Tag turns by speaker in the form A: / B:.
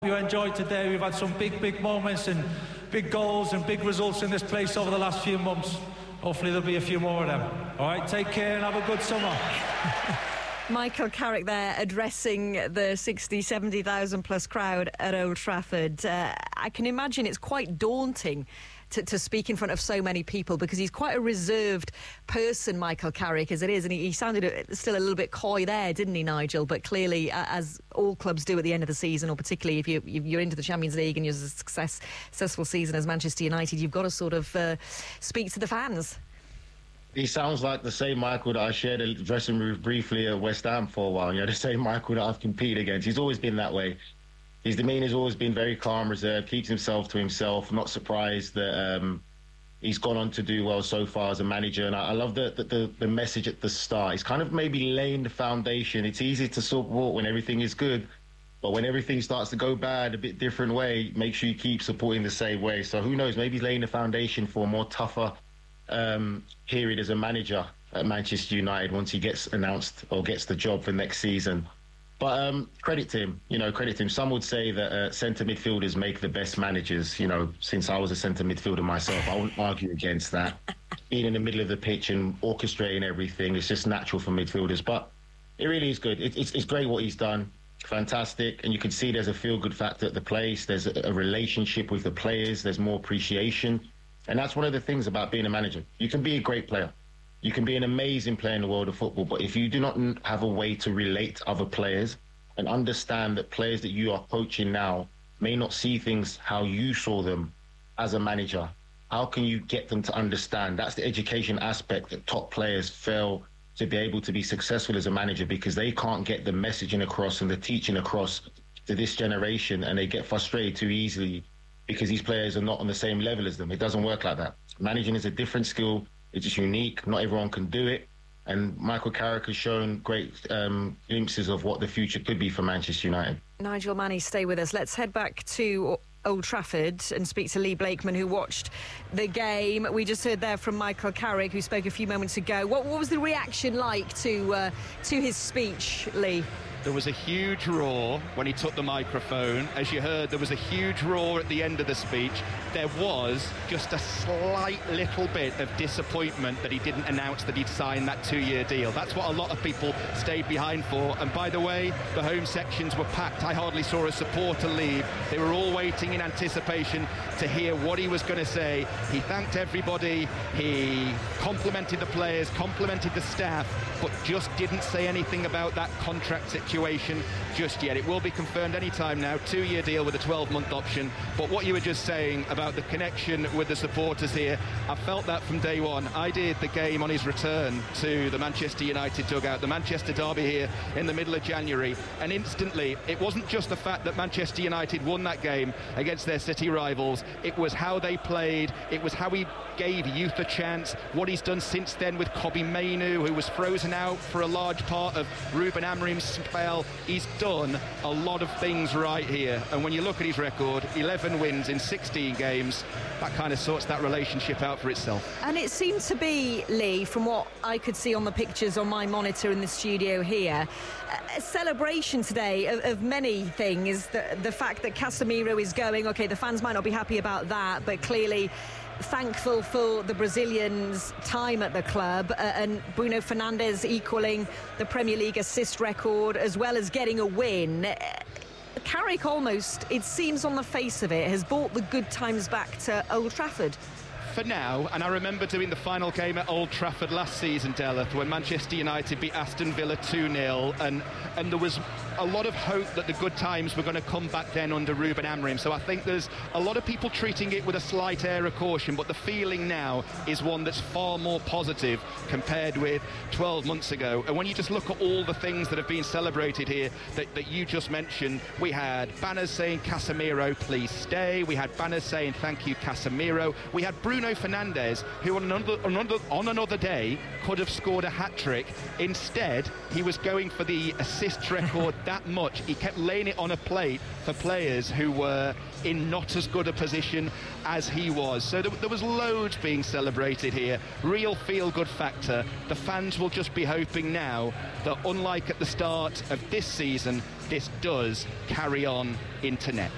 A: You enjoyed today. We've had some big moments and big goals and big results in this place over the last few months. Hopefully there'll be a few more of them. All right, take care and have a good summer.
B: Michael Carrick there addressing the 60, 70,000 plus crowd at Old Trafford. I can imagine it's quite daunting to speak in front of so many people, because he's quite a reserved person, Michael Carrick, as it is, and he sounded still a little bit coy there, didn't he, Nigel? But clearly, as all clubs do at the end of the season, or particularly if you're into the Champions League and you're a successful season as Manchester United, you've got to sort of speak to the fans.
C: He sounds like the same Michael that I shared a dressing room briefly at West Ham for a while. You know, the same Michael that I've competed against. He's always been that way. His demeanour's always been very calm, reserved, keeps himself to himself. Not surprised that he's gone on to do well so far as a manager. And I love the message at the start. He's kind of maybe laying the foundation. It's easy to support when everything is good, but when everything starts to go bad a bit different way, make sure you keep supporting the same way. So who knows, maybe he's laying the foundation for a more tougher period as a manager at Manchester United once he gets announced or gets the job for next season. But credit to him, credit to him. Some would say that centre midfielders make the best managers. Since I was a centre midfielder myself, I wouldn't argue against that. Being in the middle of the pitch and orchestrating everything, it's just natural for midfielders. But it really is good. It's great what he's done. Fantastic. And you can see there's a feel-good factor at the place. There's a relationship with the players. There's more appreciation. And that's one of the things about being a manager. You can be a great player. You can be an amazing player in the world of football, but if you do not have a way to relate to other players and understand that players that you are coaching now may not see things how you saw them as a manager, how can you get them to understand? That's the education aspect that top players fail to be able to be successful as a manager, because they can't get the messaging across and the teaching across to this generation, and they get frustrated too easily because these players are not on the same level as them. It doesn't work like that. Managing is a different skill. It's just unique. Not everyone can do it. And Michael Carrick has shown great glimpses of what the future could be for Manchester United.
B: Nigel Manny, stay with us. Let's head back to Old Trafford and speak to Lee Blakeman, who watched the game. We just heard there from Michael Carrick, who spoke a few moments ago. What was the reaction like to his speech, Lee?
D: There was a huge roar when he took the microphone. As you heard, there was a huge roar at the end of the speech. There was just a slight little bit of disappointment that he didn't announce that he'd signed that 2-year deal. That's what a lot of people stayed behind for. And by the way, the home sections were packed. I hardly saw a supporter leave. They were all waiting in anticipation to hear what he was going to say. He thanked everybody. He complimented the players, complimented the staff, but just didn't say anything about that contract situation just yet. It will be confirmed any time now. 2-year deal with a 12-month option. But what you were just saying about the connection with the supporters here, I felt that from day one. I did the game on his return to the Manchester United dugout, the Manchester derby here in the middle of January, and instantly it wasn't just the fact that Manchester United won that game against their city rivals. It was how they played. It was how he gave youth a chance. What he's done since then with Kobbie Mainoo, who was frozen out for a large part of Ruben Amorim's spell. He's done a lot of things right here, and when you look at his record, 11 wins in 16 games, that kind of sorts that relationship out for itself. And it seemed to be, Lee, from what I could see on the pictures on my monitor in the studio here, a celebration today of many things. The fact that Casemiro is going, okay, the fans might not be happy about that, but clearly thankful for the Brazilians' time at the club, and Bruno Fernandes equaling the Premier League assist record as well as getting a win. Carrick almost, it seems on the face of it, has brought the good times back to Old Trafford. For now, and I remember doing the final game at Old Trafford last season, Deleth, when Manchester United beat Aston Villa 2-0, and there was a lot of hope that the good times were going to come back then under Ruben Amorim. So I think there's a lot of people treating it with a slight air of caution, but the feeling now is one that's far more positive compared with 12 months ago. And when you just look at all the things that have been celebrated here that you just mentioned, we had banners saying Casemiro, please stay. We had banners saying thank you, Casemiro. We had Bruno Fernandes, who on another day could have scored a hat-trick. Instead, he was going for the assist record that much. He kept laying it on a plate for players who were in not as good a position as he was. So there was loads being celebrated here. Real feel-good factor. The fans will just be hoping now that, unlike at the start of this season, this does carry on into next.